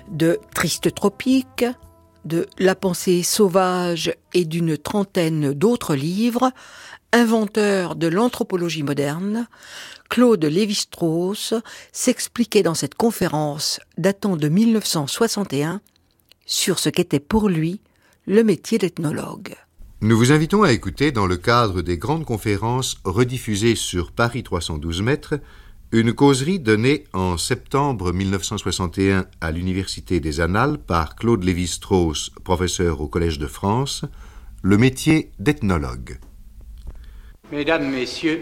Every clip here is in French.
de Tristes tropiques, de La pensée sauvage et d'une trentaine d'autres livres, inventeur de l'anthropologie moderne, Claude Lévi-Strauss s'expliquait dans cette conférence datant de 1961 sur ce qu'était pour lui le métier d'ethnologue. Nous vous invitons à écouter, dans le cadre des grandes conférences rediffusées sur Paris 312 mètres, une causerie donnée en septembre 1961 à l'Université des Annales par Claude Lévi-Strauss, professeur au Collège de France, le métier d'ethnologue. Mesdames, Messieurs,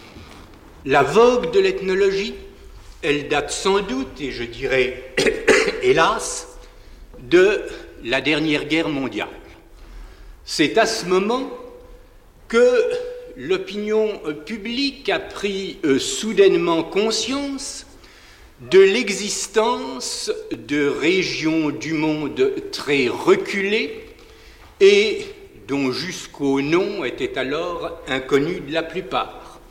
la vogue de l'ethnologie, elle date sans doute, et je dirais, hélas, de la dernière guerre mondiale. C'est à ce moment que l'opinion publique a pris soudainement conscience de l'existence de régions du monde très reculées et dont jusqu'au nom était alors inconnu de la plupart.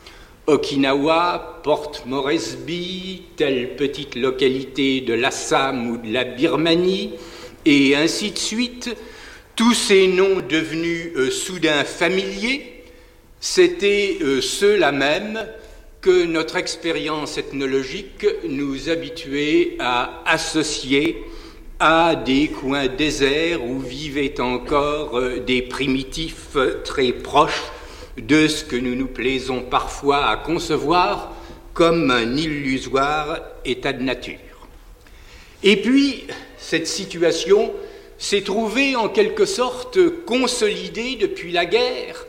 Okinawa, Port Moresby, telle petite localité de l'Assam ou de la Birmanie, et ainsi de suite, tous ces noms devenus soudain familiers, c'étaient ceux-là même que notre expérience ethnologique nous habituait à associer à des coins déserts où vivaient encore des primitifs très proches de ce que nous nous plaisons parfois à concevoir comme un illusoire état de nature. Et puis, cette situation s'est trouvée en quelque sorte consolidée depuis la guerre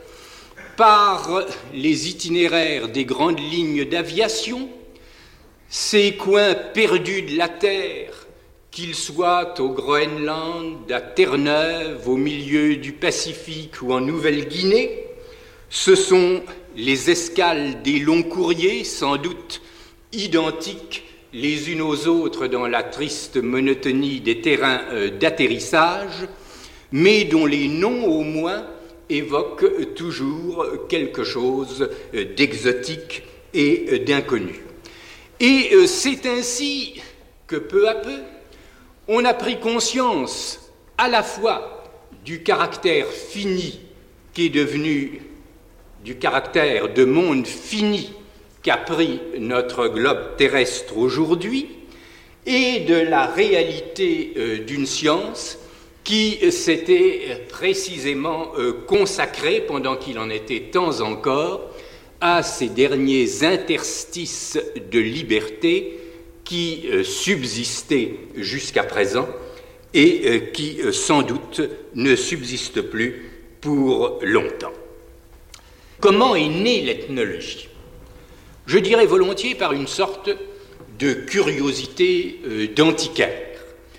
par les itinéraires des grandes lignes d'aviation, ces coins perdus de la Terre, qu'ils soient au Groenland, à Terre-Neuve, au milieu du Pacifique ou en Nouvelle-Guinée. Ce sont les escales des longs courriers, sans doute identiques les unes aux autres dans la triste monotonie des terrains d'atterrissage, mais dont les noms au moins évoquent toujours quelque chose d'exotique et d'inconnu. Et c'est ainsi que peu à peu, on a pris conscience à la fois du caractère fini qui est devenu, du caractère de monde fini qu'a pris notre globe terrestre aujourd'hui, et de la réalité d'une science qui s'était précisément consacrée, pendant qu'il en était temps encore, à ces derniers interstices de liberté qui subsistaient jusqu'à présent et qui, sans doute, ne subsistent plus pour longtemps. Comment est née l'ethnologie ? Je dirais volontiers par une sorte de curiosité d'antiquaire,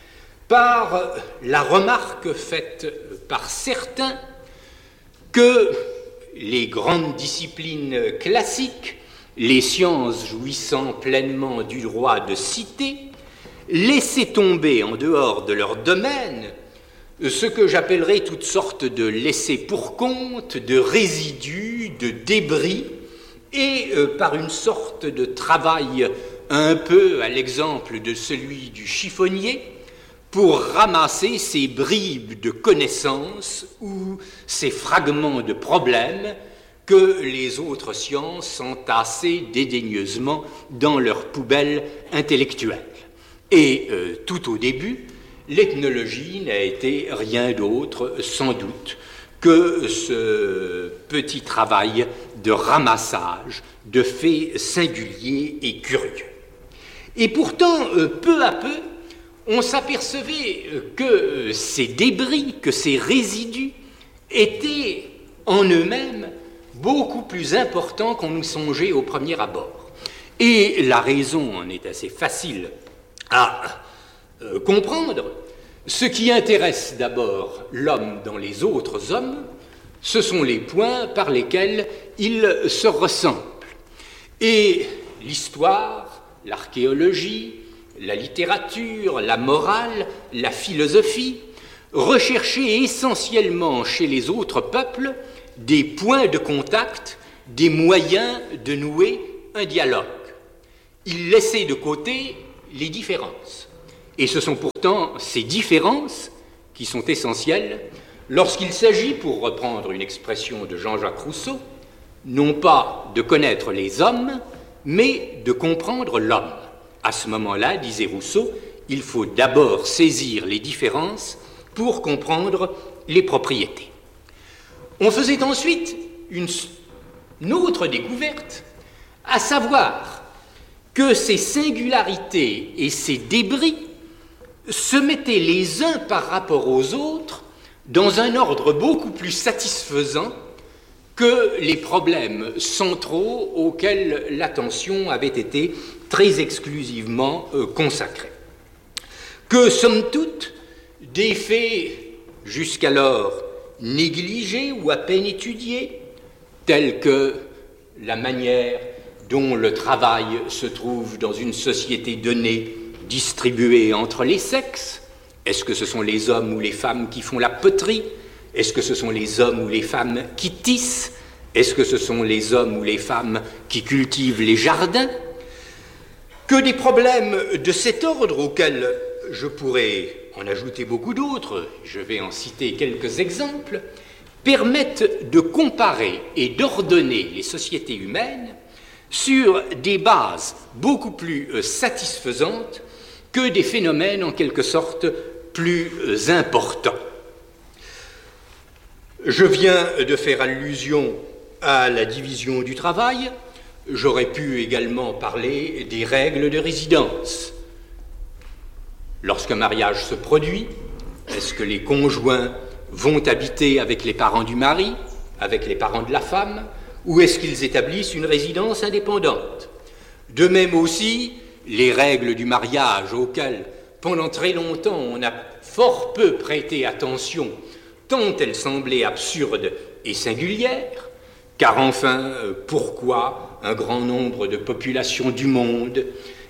par la remarque faite par certains que les grandes disciplines classiques, les sciences jouissant pleinement du droit de cité, laissaient tomber en dehors de leur domaine ce que j'appellerais toutes sortes de laissés pour compte, de résidus, de débris, et par une sorte de travail un peu à l'exemple de celui du chiffonnier, pour ramasser ces bribes de connaissances ou ces fragments de problèmes que les autres sciences entassaient dédaigneusement dans leurs poubelles intellectuelles. Et tout au début, l'ethnologie n'a été rien d'autre, sans doute, que ce petit travail de ramassage de faits singuliers et curieux. Et pourtant, peu à peu, on s'apercevait que ces débris, que ces résidus étaient en eux-mêmes beaucoup plus importants qu'on nous songeait au premier abord. Et la raison en est assez facile à comprendre. Ce qui intéresse d'abord l'homme dans les autres hommes, ce sont les points par lesquels ils se ressemblent. Et l'histoire, l'archéologie, la littérature, la morale, la philosophie, recherchaient essentiellement chez les autres peuples des points de contact, des moyens de nouer un dialogue. Ils laissaient de côté les différences. Et ce sont pourtant ces différences qui sont essentielles lorsqu'il s'agit, pour reprendre une expression de Jean-Jacques Rousseau, non pas de connaître les hommes, mais de comprendre l'homme. À ce moment-là, disait Rousseau, il faut d'abord saisir les différences pour comprendre les propriétés. On faisait ensuite une autre découverte, à savoir que ces singularités et ces débris se mettaient les uns par rapport aux autres dans un ordre beaucoup plus satisfaisant que les problèmes centraux auxquels l'attention avait été très exclusivement consacrée. Que, somme toute, des faits jusqu'alors négligés ou à peine étudiés, tels que la manière dont le travail se trouve dans une société donnée, distribuée entre les sexes, est-ce que ce sont les hommes ou les femmes qui font la poterie? Est-ce que ce sont les hommes ou les femmes qui tissent? Est-ce que ce sont les hommes ou les femmes qui cultivent les jardins? Que des problèmes de cet ordre, auxquels je pourrais en ajouter beaucoup d'autres, je vais en citer quelques exemples, permettent de comparer et d'ordonner les sociétés humaines sur des bases beaucoup plus satisfaisantes que des phénomènes en quelque sorte plus importants. Je viens de faire allusion à la division du travail. J'aurais pu également parler des règles de résidence. Lorsqu'un mariage se produit, est-ce que les conjoints vont habiter avec les parents du mari, avec les parents de la femme, ou est-ce qu'ils établissent une résidence indépendante? De même aussi, les règles du mariage auxquelles, pendant très longtemps, on a fort peu prêté attention, tant elles semblaient absurdes et singulières, car enfin, pourquoi un grand nombre de populations du monde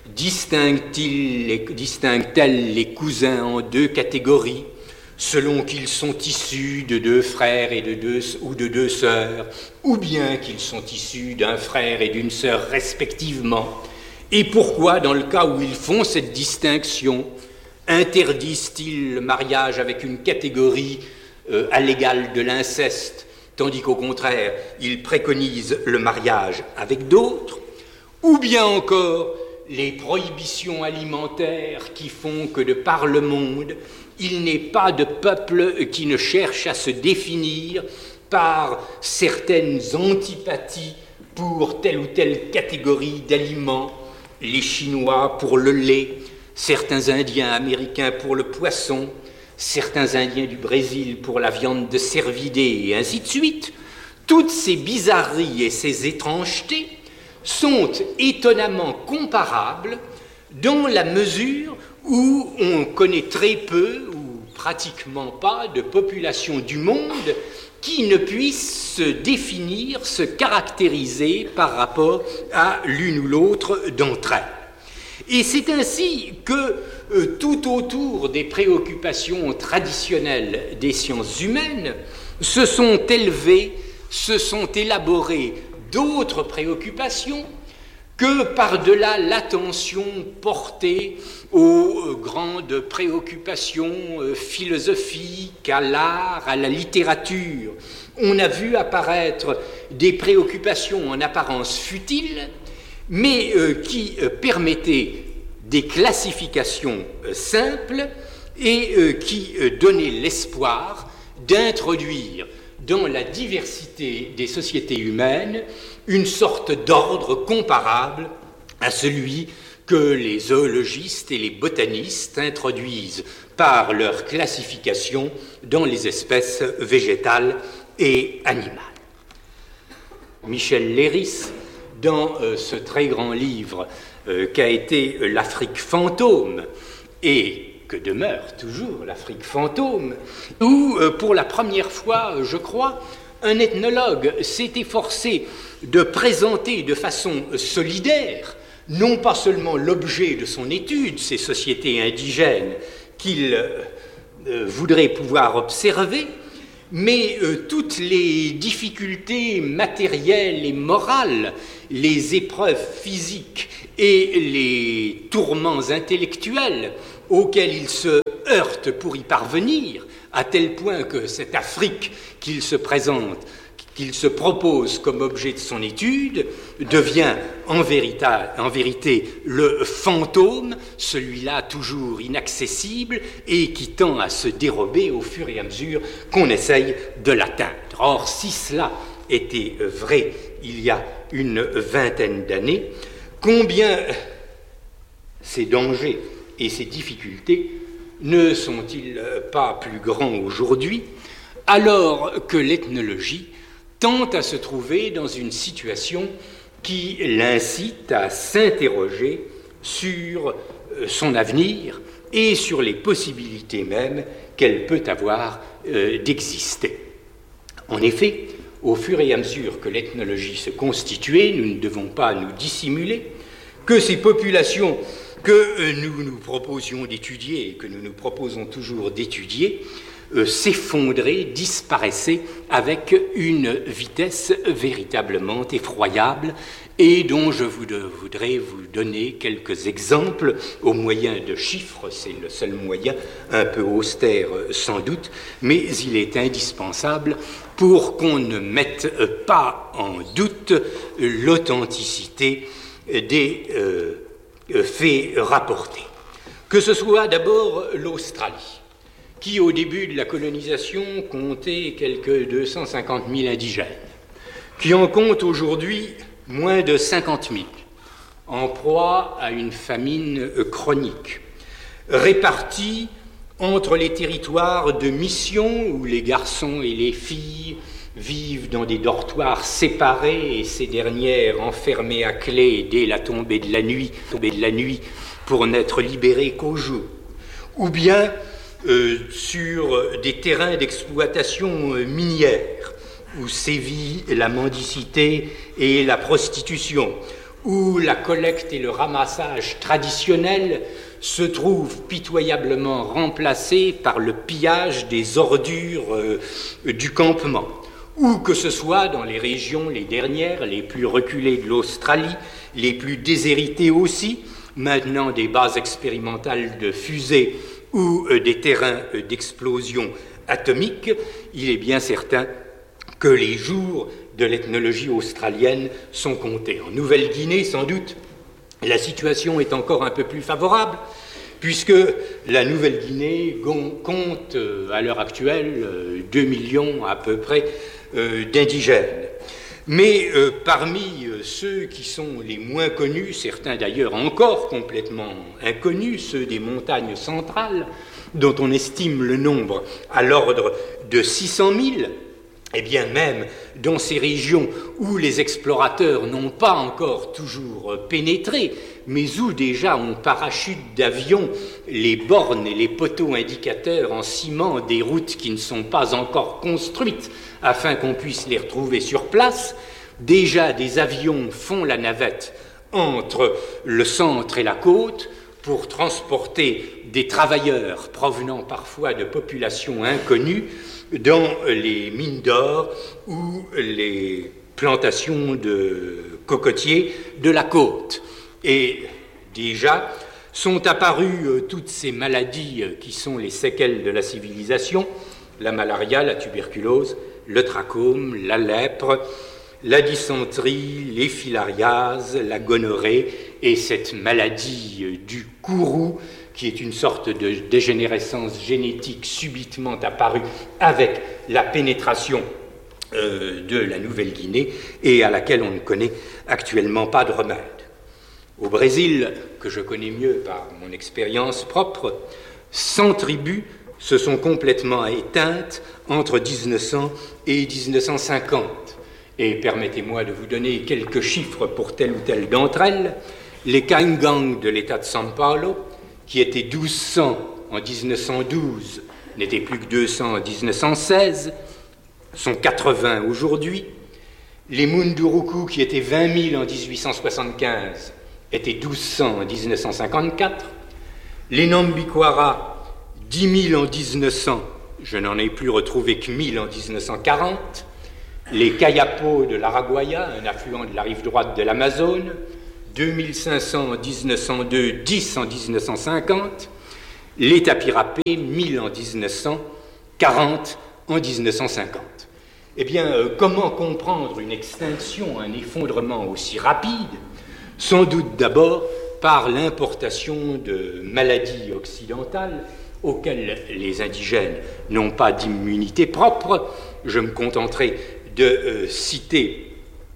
distinguent-elles les cousins en deux catégories, selon qu'ils sont issus de deux frères ou de deux sœurs, ou bien qu'ils sont issus d'un frère et d'une sœur respectivement? Et pourquoi, dans le cas où ils font cette distinction, interdisent-ils le mariage avec une catégorie à l'égal de l'inceste, tandis qu'au contraire, ils préconisent le mariage avec d'autres? Ou bien encore, les prohibitions alimentaires qui font que de par le monde, il n'est pas de peuple qui ne cherche à se définir par certaines antipathies pour telle ou telle catégorie d'aliments, les Chinois pour le lait, certains Indiens américains pour le poisson, certains Indiens du Brésil pour la viande de cervidés, et ainsi de suite. Toutes ces bizarreries et ces étrangetés sont étonnamment comparables dans la mesure où on connaît très peu ou pratiquement pas de population du monde qui ne puisse se définir, se caractériser par rapport à l'une ou l'autre d'entre elles. Et c'est ainsi que tout autour des préoccupations traditionnelles des sciences humaines se sont élevées, se sont élaborées d'autres préoccupations que par-delà l'attention portée aux grandes préoccupations philosophiques, à l'art, à la littérature. On a vu apparaître des préoccupations en apparence futiles, mais qui permettaient des classifications simples et qui donnaient l'espoir d'introduire dans la diversité des sociétés humaines une sorte d'ordre comparable à celui que les zoologistes et les botanistes introduisent par leur classification dans les espèces végétales et animales. Michel Leiris, dans ce très grand livre qu'a été l'Afrique fantôme, et que demeure toujours l'Afrique fantôme, où, pour la première fois, je crois, un ethnologue s'est efforcé de présenter de façon solidaire, non pas seulement l'objet de son étude, ces sociétés indigènes qu'il voudrait pouvoir observer, mais toutes les difficultés matérielles et morales, les épreuves physiques et les tourments intellectuels auxquels il se heurte pour y parvenir, à tel point que cette Afrique qu'il se présente, qu'il se propose comme objet de son étude, devient en vérité le fantôme, celui-là toujours inaccessible et qui tend à se dérober au fur et à mesure qu'on essaye de l'atteindre. Or, si cela était vrai il y a une vingtaine d'années, combien ces dangers et ces difficultés ne sont-ils pas plus grands aujourd'hui, alors que l'ethnologie tente à se trouver dans une situation qui l'incite à s'interroger sur son avenir et sur les possibilités mêmes qu'elle peut avoir d'exister. En effet, au fur et à mesure que l'ethnologie se constituait, nous ne devons pas nous dissimuler que ces populations que nous nous proposions d'étudier et que nous nous proposons toujours d'étudier s'effondraient, disparaissaient avec une vitesse véritablement effroyable et dont je voudrais vous donner quelques exemples au moyen de chiffres. C'est le seul moyen, un peu austère sans doute, mais il est indispensable pour qu'on ne mette pas en doute l'authenticité des faits rapportés. Que ce soit d'abord l'Australie, qui au début de la colonisation comptait quelques 250 000 indigènes, qui en compte aujourd'hui moins de 50 000, en proie à une famine chronique, répartis entre les territoires de mission où les garçons et les filles vivent dans des dortoirs séparés et ces dernières enfermées à clé dès la tombée de la nuit pour n'être libérées qu'au jour, ou bien sur des terrains d'exploitation minière où sévit la mendicité et la prostitution, où la collecte et le ramassage traditionnels se trouvent pitoyablement remplacés par le pillage des ordures du campement, ou que ce soit dans les régions les dernières, les plus reculées de l'Australie, les plus déshéritées aussi, maintenant des bases expérimentales de fusées ou des terrains d'explosion atomique, il est bien certain que les jours de l'ethnologie australienne sont comptés. En Nouvelle-Guinée, sans doute, la situation est encore un peu plus favorable, puisque la Nouvelle-Guinée compte à l'heure actuelle 2 millions à peu près d'indigènes. Mais parmi ceux qui sont les moins connus, certains d'ailleurs encore complètement inconnus, ceux des montagnes centrales, dont on estime le nombre à l'ordre de 600 000, et bien même dans ces régions où les explorateurs n'ont pas encore toujours pénétré, mais où déjà on parachute d'avion les bornes et les poteaux indicateurs en ciment des routes qui ne sont pas encore construites afin qu'on puisse les retrouver sur place, déjà des avions font la navette entre le centre et la côte pour transporter des travailleurs provenant parfois de populations inconnues dans les mines d'or ou les plantations de cocotiers de la côte. Et déjà sont apparues toutes ces maladies qui sont les séquelles de la civilisation, la malaria, la tuberculose, le trachome, la lèpre, la dysenterie, les filariases, la gonorrhée et cette maladie du courroux qui est une sorte de dégénérescence génétique subitement apparue avec la pénétration de la Nouvelle-Guinée et à laquelle on ne connaît actuellement pas de remède. Au Brésil, que je connais mieux par mon expérience propre, 100 tribus se sont complètement éteintes entre 1900 et 1950. Et permettez-moi de vous donner quelques chiffres pour telle ou telle d'entre elles. Les Caingangues de l'État de São Paulo, qui étaient 1200 en 1912, n'étaient plus que 200 en 1916, sont 80 aujourd'hui. Les Munduruku, qui étaient 20 000 en 1875, étaient 1200 en 1954. Les Nambiquara, 10 000 en 1900, je n'en ai plus retrouvé que 1000 en 1940. Les Kayapos de l'Araguaia, un affluent de la rive droite de l'Amazone, 2500 en 1902, 10 en 1950. les tapis râpés, 1000 en 1900, 40 en 1950. Eh bien, comment comprendre une extinction, un effondrement aussi rapide? Sans doute d'abord par l'importation de maladies occidentales auxquelles les indigènes n'ont pas d'immunité propre. Je me contenterai de citer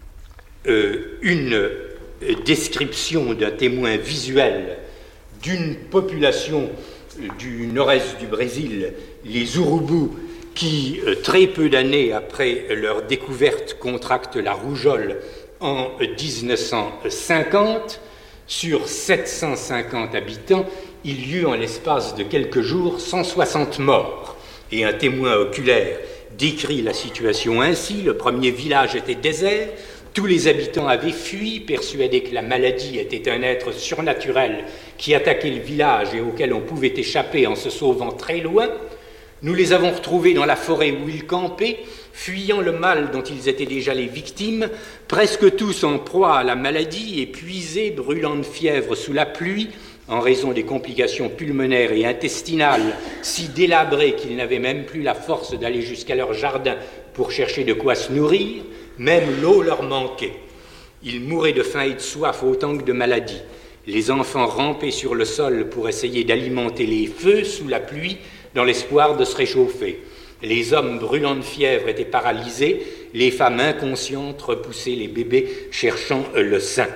une description d'un témoin visuel d'une population du nord-est du Brésil, les Urubus, qui, très peu d'années après leur découverte, contractent la rougeole en 1950. Sur 750 habitants, il y eut en l'espace de quelques jours 160 morts. Et un témoin oculaire décrit la situation ainsi: le premier village était désert, tous les habitants avaient fui, persuadés que la maladie était un être surnaturel qui attaquait le village et auquel on pouvait échapper en se sauvant très loin. Nous les avons retrouvés dans la forêt où ils campaient, fuyant le mal dont ils étaient déjà les victimes, presque tous en proie à la maladie, épuisés, brûlant de fièvre sous la pluie, en raison des complications pulmonaires et intestinales, si délabrés qu'ils n'avaient même plus la force d'aller jusqu'à leur jardin pour chercher de quoi se nourrir. Même l'eau leur manquait. Ils mouraient de faim et de soif autant que de maladie. Les enfants rampaient sur le sol pour essayer d'alimenter les feux sous la pluie, dans l'espoir de se réchauffer. Les hommes brûlants de fièvre étaient paralysés, les femmes inconscientes repoussaient les bébés cherchant le sein.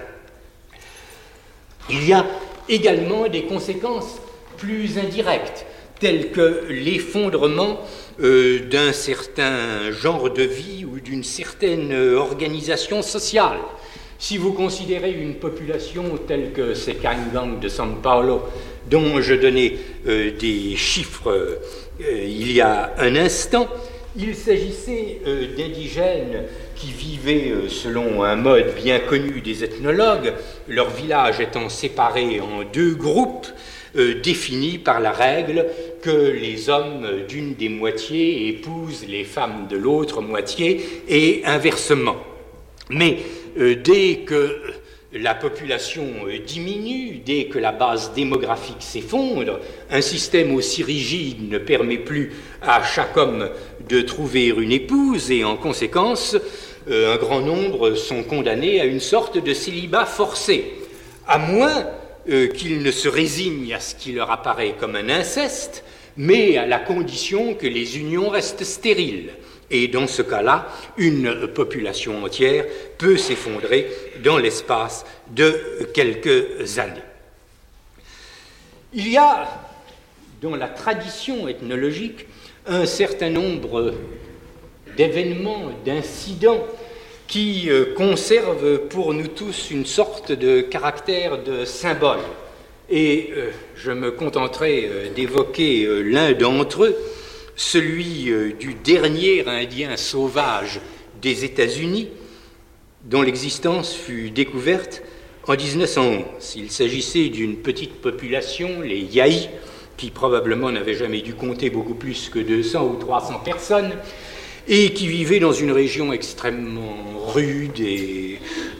Il y a également des conséquences plus indirectes, telles que l'effondrement d'un certain genre de vie ou d'une certaine organisation sociale. Si vous considérez une population telle que ces Caingangues de São Paulo, dont je donnais des chiffres il y a un instant, il s'agissait d'indigènes qui vivaient selon un mode bien connu des ethnologues, leur village étant séparé en deux groupes définis par la règle que les hommes d'une des moitiés épousent les femmes de l'autre moitié et inversement. Mais dès que la population diminue, dès que la base démographique s'effondre, un système aussi rigide ne permet plus à chaque homme de trouver une épouse et en conséquence, un grand nombre sont condamnés à une sorte de célibat forcé, à moins qu'ils ne se résignent à ce qui leur apparaît comme un inceste, mais à la condition que les unions restent stériles. Et dans ce cas-là, une population entière peut s'effondrer dans l'espace de quelques années. Il y a, dans la tradition ethnologique, un certain nombre d'événements, d'incidents qui conservent pour nous tous une sorte de caractère de symbole. Et je me contenterai d'évoquer l'un d'entre eux, celui du dernier Indien sauvage des États-Unis, dont l'existence fut découverte en 1911. Il s'agissait d'une petite population, les Yaï, qui probablement n'avaient jamais dû compter beaucoup plus que 200 ou 300 personnes, et qui vivaient dans une région extrêmement rude et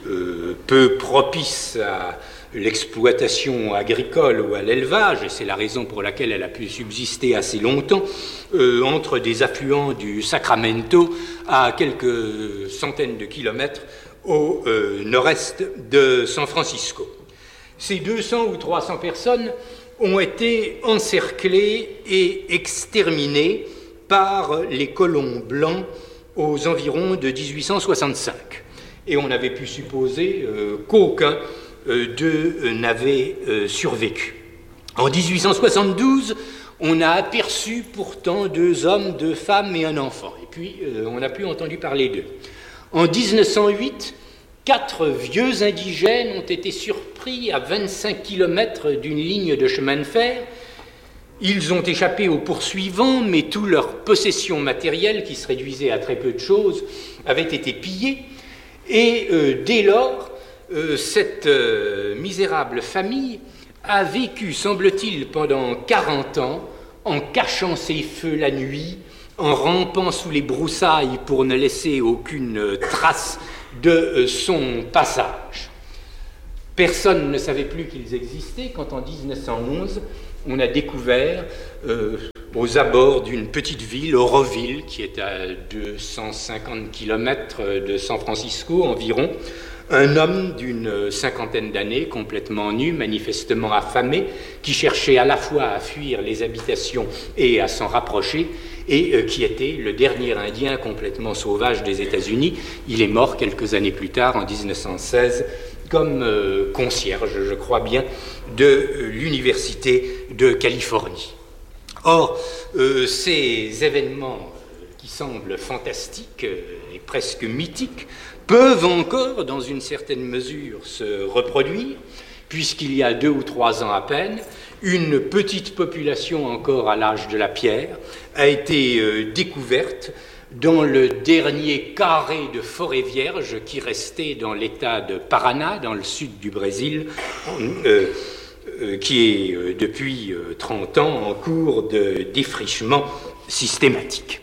peu propice à l'exploitation agricole ou à l'élevage, et c'est la raison pour laquelle elle a pu subsister assez longtemps, entre des affluents du Sacramento à quelques centaines de kilomètres au nord-est de San Francisco. Ces 200 ou 300 personnes ont été encerclées et exterminées par les colons blancs aux environs de 1865. Et on avait pu supposer qu'aucun d'eux n'avaient survécu. En 1872, on a aperçu pourtant 2 hommes, 2 femmes et un enfant. Et puis, on n'a plus entendu parler d'eux. En 1908, 4 vieux indigènes ont été surpris à 25 km d'une ligne de chemin de fer. Ils ont échappé aux poursuivants, mais toute leur possession matérielle, qui se réduisait à très peu de choses, avait été pillée. Et dès lors, cette misérable famille a vécu, semble-t-il, pendant 40 ans, en cachant ses feux la nuit, en rampant sous les broussailles pour ne laisser aucune trace de son passage. Personne ne savait plus qu'ils existaient quand en 1911, on a découvert aux abords d'une petite ville, Auroville, qui est à 250 km de San Francisco environ, un homme d'une cinquantaine d'années, complètement nu, manifestement affamé, qui cherchait à la fois à fuir les habitations et à s'en rapprocher, et qui était le dernier Indien complètement sauvage des États-Unis. Il est mort quelques années plus tard, en 1916, comme concierge, je crois bien, de l'Université de Californie. Or, ces événements qui semblent fantastiques et presque mythiques peuvent encore, dans une certaine mesure, se reproduire, puisqu'il y a 2 ou 3 ans à peine, une petite population encore à l'âge de la pierre a été découverte dans le dernier carré de forêt vierge qui restait dans l'état de Paraná, dans le sud du Brésil, qui est depuis 30 ans en cours de défrichement systématique.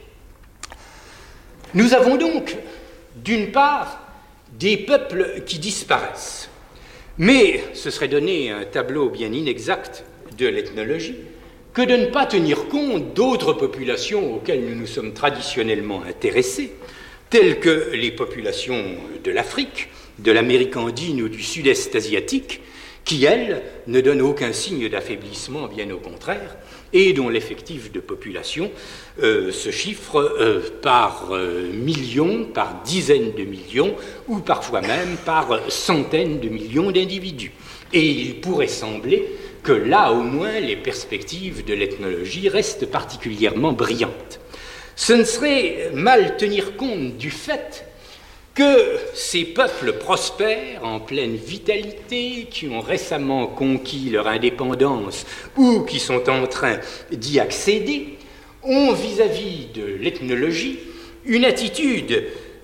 Nous avons donc, d'une part, des peuples qui disparaissent, mais ce serait donner un tableau bien inexact de l'ethnologie que de ne pas tenir compte d'autres populations auxquelles nous nous sommes traditionnellement intéressés, telles que les populations de l'Afrique, de l'Amérique andine ou du Sud-Est asiatique, qui, elles, ne donnent aucun signe d'affaiblissement, bien au contraire, et dont l'effectif de population se chiffre par millions, par dizaines de millions, ou parfois même par centaines de millions d'individus. Et il pourrait sembler que là, au moins, les perspectives de l'ethnologie restent particulièrement brillantes. Ce ne serait mal tenir compte du fait que ces peuples prospères, en pleine vitalité, qui ont récemment conquis leur indépendance ou qui sont en train d'y accéder, ont vis-à-vis de l'ethnologie une attitude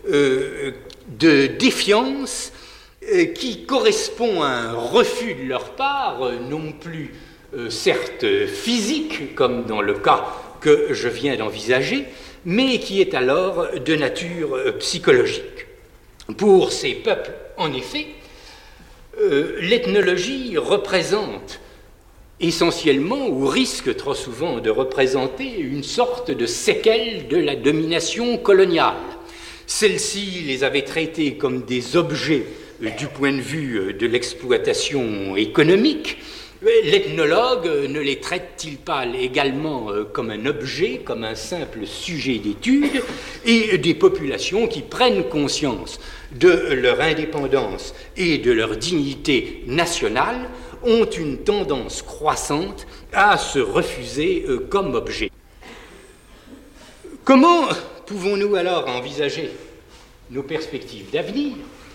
de défiance qui correspond à un refus de leur part, non plus certes physique, comme dans le cas que je viens d'envisager, mais qui est alors de nature psychologique. Pour ces peuples, en effet, l'ethnologie représente essentiellement, ou risque trop souvent de représenter, une sorte de séquelle de la domination coloniale. Celle-ci les avait traités comme des objets du point de vue de l'exploitation économique. L'ethnologue ne les traite-t-il pas également comme un objet, comme un simple sujet d'étude, et des populations qui prennent conscience de leur indépendance et de leur dignité nationale ont une tendance croissante à se refuser comme objet. Comment pouvons-nous alors envisager nos perspectives d'avenir?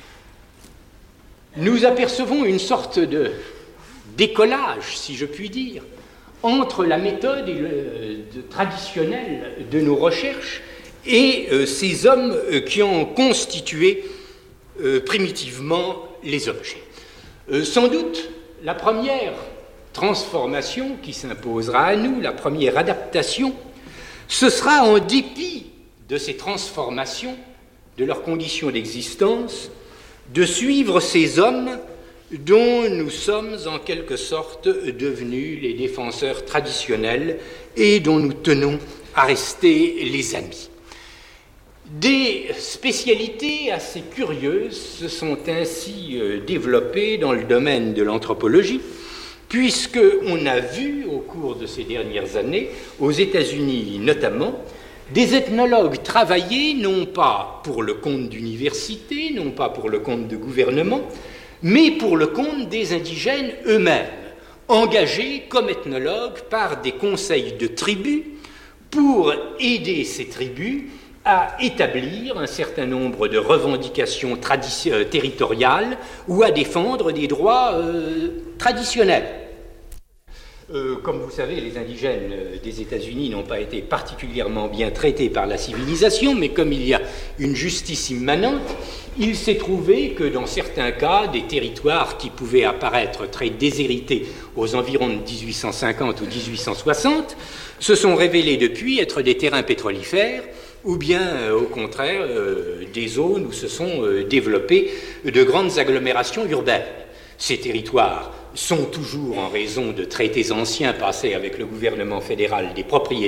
Nous apercevons une sorte de décollage, si je puis dire, entre la méthode traditionnelle de nos recherches et ces hommes qui ont constitué primitivement les objets. Sans doute, la première transformation qui s'imposera à nous, la première adaptation, ce sera en dépit de ces transformations, de leurs conditions d'existence, de suivre ces hommes dont nous sommes en quelque sorte devenus les défenseurs traditionnels et dont nous tenons à rester les amis. Des spécialités assez curieuses se sont ainsi développées dans le domaine de l'anthropologie, puisqu'on a vu au cours de ces dernières années, aux États-Unis notamment, des ethnologues travailler non pas pour le compte d'universités, non pas pour le compte de gouvernements, mais pour le compte des indigènes eux-mêmes, engagés comme ethnologues par des conseils de tribus pour aider ces tribus à établir un certain nombre de revendications territoriales ou à défendre des droits traditionnels. Comme vous savez, les indigènes des États-Unis n'ont pas été particulièrement bien traités par la civilisation, mais comme il y a une justice immanente, il s'est trouvé que dans certains cas, des territoires qui pouvaient apparaître très déshérités aux environs de 1850 ou 1860 se sont révélés depuis être des terrains pétrolifères ou bien, au contraire, des zones où se sont développées de grandes agglomérations urbaines. Ces territoires sont toujours, en raison de traités anciens passés avec le gouvernement fédéral, des propriétés